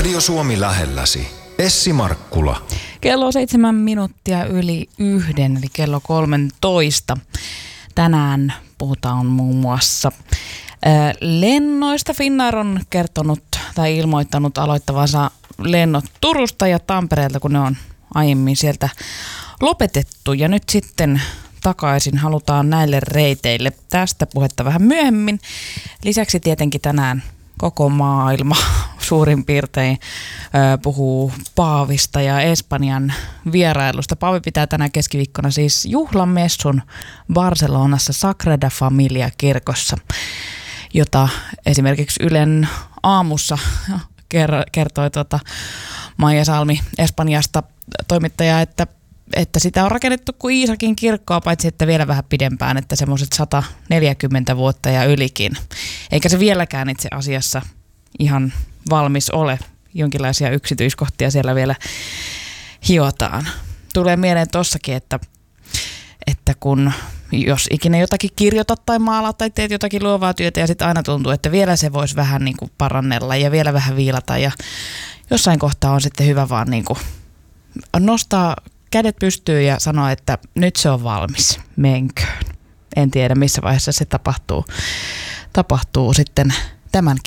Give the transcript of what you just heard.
Radio Suomi lähelläsi. Essi Markkula. Kello 7 minuuttia yli 1, eli kello 13. Tänään puhutaan muun muassa lennoista. Finnair on kertonut tai ilmoittanut aloittavansa lennot Turusta ja Tampereelta, kun ne on aiemmin sieltä lopetettu. Ja nyt sitten takaisin halutaan näille reiteille. Tästä puhetta vähän myöhemmin. Lisäksi tietenkin tänään koko maailma suurin piirtein puhuu Paavista ja Espanjan vierailusta. Paavi pitää tänä keskiviikkona siis juhlamessun Barcelonassa Sagrada Familia -kirkossa, jota esimerkiksi Ylen aamussa kertoi Maija Salmi Espanjasta toimittaja, että sitä on rakennettu kuin Iisakin kirkkoa, paitsi että vielä vähän pidempään, että semmoiset 140 vuotta ja ylikin. Eikä se vieläkään itse asiassa ihan valmis ole. Jonkinlaisia yksityiskohtia siellä vielä hiotaan. Tulee mieleen tossakin, että kun jos ikinä jotakin kirjoitat tai maalaat tai teet jotakin luovaa työtä ja sitten aina tuntuu, että vielä se voisi vähän niin kuin parannella ja vielä vähän viilata ja jossain kohtaa on sitten hyvä vaan niin kuin nostaa kädet pystyyn ja sanoa, että nyt se on valmis, menköön. En tiedä missä vaiheessa se tapahtuu sitten tämän